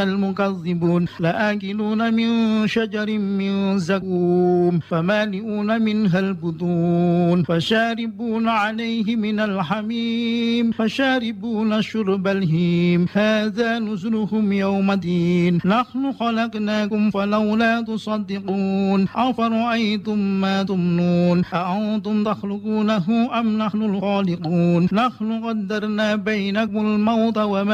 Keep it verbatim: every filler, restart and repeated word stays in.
المكذبون لآكلون من شجر من زقوم فمالئون منها البطون فشاربون عليه من الحميم فشاربون شرب الهيم هذا نزلهم يوم الدين نحن خلقناكم فلولا تصدقون أفرأيتم ما تمنون أأنتم تخلقونه أم نحن الخالقون نحن قدرنا بينكم الموت وما